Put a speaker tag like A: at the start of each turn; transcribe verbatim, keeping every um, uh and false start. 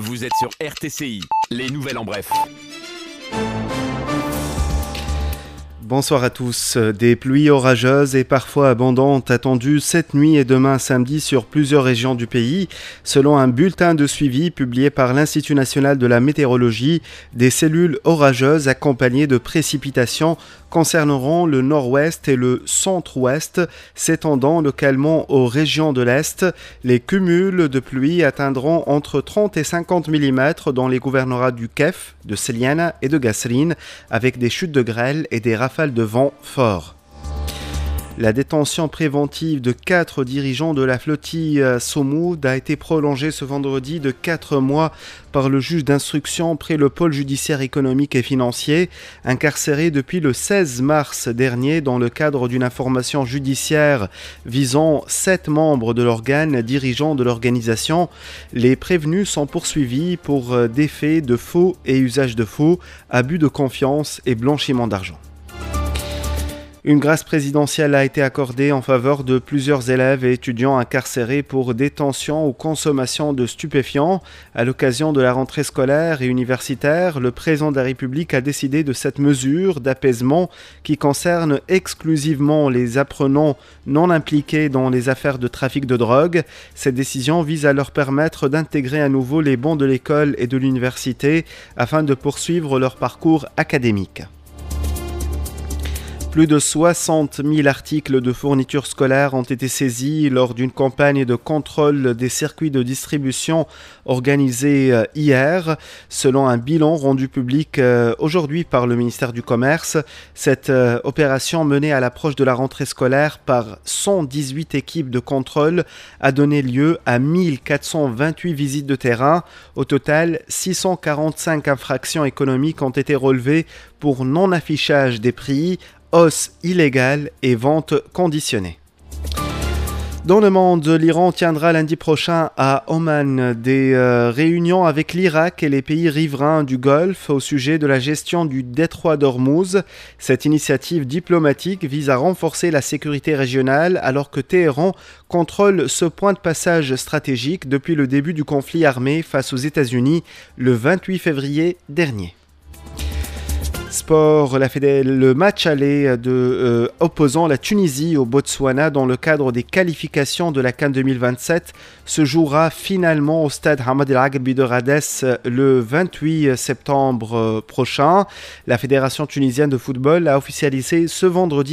A: Vous êtes sur R T C I, les nouvelles en bref.
B: Bonsoir à tous. Des pluies orageuses et parfois abondantes attendues cette nuit et demain samedi sur plusieurs régions du pays. Selon un bulletin de suivi publié par l'Institut national de la météorologie, des cellules orageuses accompagnées de précipitations concerneront le nord-ouest et le centre-ouest, s'étendant localement aux régions de l'Est. Les cumuls de pluie atteindront entre trente et cinquante millimètres dans les gouvernorats du Kef, de Seliana et de Gasserine, avec des chutes de grêle et des rafales de vent forts. La détention préventive de quatre dirigeants de la flottille Somoud a été prolongée ce vendredi de quatre mois par le juge d'instruction près le pôle judiciaire économique et financier, incarcéré depuis le seize mars dernier dans le cadre d'une information judiciaire visant sept membres de l'organe dirigeant de l'organisation. Les prévenus sont poursuivis pour des faits de faux et usage de faux, abus de confiance et blanchiment d'argent. Une grâce présidentielle a été accordée en faveur de plusieurs élèves et étudiants incarcérés pour détention ou consommation de stupéfiants. À l'occasion de la rentrée scolaire et universitaire, le président de la République a décidé de cette mesure d'apaisement qui concerne exclusivement les apprenants non impliqués dans les affaires de trafic de drogue. Cette décision vise à leur permettre d'intégrer à nouveau les bancs de l'école et de l'université afin de poursuivre leur parcours académique. Plus de soixante mille articles de fournitures scolaires ont été saisis lors d'une campagne de contrôle des circuits de distribution organisée hier. Selon un bilan rendu public aujourd'hui par le ministère du Commerce, cette opération menée à l'approche de la rentrée scolaire par cent dix-huit équipes de contrôle a donné lieu à mille quatre cent vingt-huit visites de terrain. Au total, six cent quarante-cinq infractions économiques ont été relevées pour non-affichage des prix, hausse illégale et vente conditionnée. Dans le monde, l'Iran tiendra lundi prochain à Oman des euh, réunions avec l'Irak et les pays riverains du Golfe au sujet de la gestion du détroit d'Ormuz. Cette initiative diplomatique vise à renforcer la sécurité régionale alors que Téhéran contrôle ce point de passage stratégique depuis le début du conflit armé face aux États-Unis le vingt-huit février dernier. Sport, la fédé- le match aller de, euh, opposant la Tunisie au Botswana dans le cadre des qualifications de la CAN deux mille vingt-sept se jouera finalement au stade Hamad El Agbi de Rades le vingt-huit septembre prochain. La Fédération tunisienne de football a officialisé ce vendredi